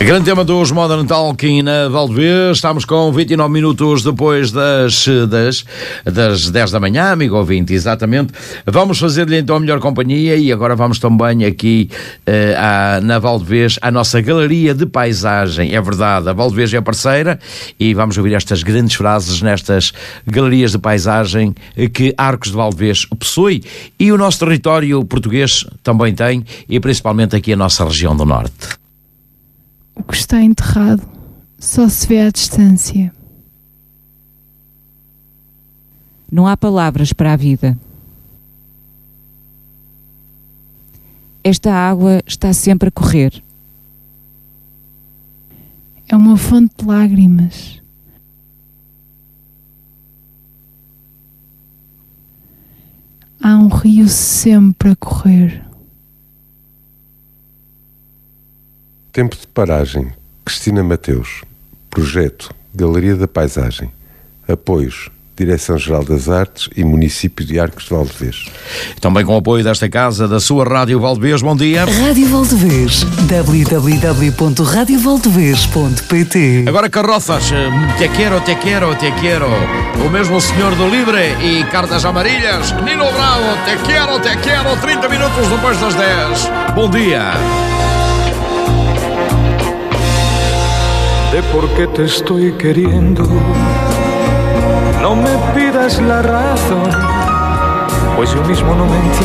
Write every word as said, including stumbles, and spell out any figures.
Grande tema dos Modern Talking na Valdevez. Estamos com vinte e nove minutos depois das, das, das dez da manhã, amigo ouvinte, exatamente. Vamos fazer-lhe então a melhor companhia e agora vamos também aqui uh, à, na Valdevez, à nossa galeria de paisagem. É verdade, a Valdevez é parceira e vamos ouvir estas grandes frases nestas galerias de paisagem que Arcos de Valdevez possui e o nosso território português também tem, e principalmente aqui a nossa região do Norte. O que está enterrado só se vê à distância. Não há palavras para a vida. Esta água está sempre a correr. É uma fonte de lágrimas. Há um rio sempre a correr. Tempo de paragem. Cristina Mateus. Projeto Galeria da Paisagem. Apoios Direção-Geral das Artes e Município de Arcos de Valdevez. Também com o apoio desta casa, da sua Rádio Valdevez. Bom dia. Rádio Valdevez. w w w ponto radio valdevez ponto p t. Agora carroças. Te quero, te quero, te quero. O mesmo Senhor do Libre e Cartas Amarilhas. Nino Bravo. Te quero, te quero. trinta minutos depois das dez. Bom dia. De por qué te estoy queriendo, no me pidas la razón, pues yo mismo no me entiendo.